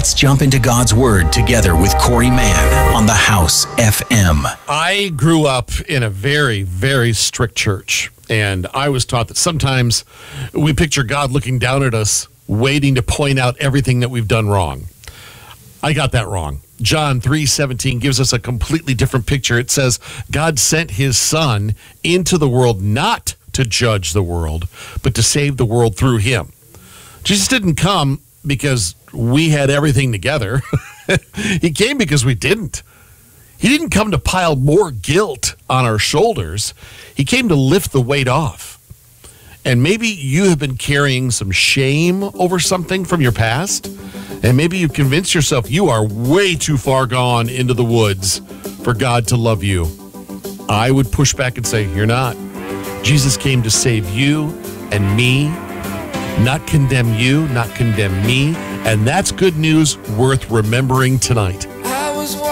Let's jump into God's Word together with Corey Mann on the House FM. I grew up in a very, very strict church, and I was taught that sometimes we picture God looking down at us, waiting to point out everything that we've done wrong. I got that wrong. John 3:17 gives us a completely different picture. It says, God sent his Son into the world not to judge the world, but to save the world through him. Jesus didn't come because we had everything together. He came because we didn't. He didn't come to pile more guilt on our shoulders. He came to lift the weight off. And maybe you have been carrying some shame over something from your past, and maybe you've convinced yourself you are way too far gone into the woods for God to love you. I would push back and say, you're not. Jesus came to save you and me, not condemn you, not condemn me. And that's good news worth remembering tonight.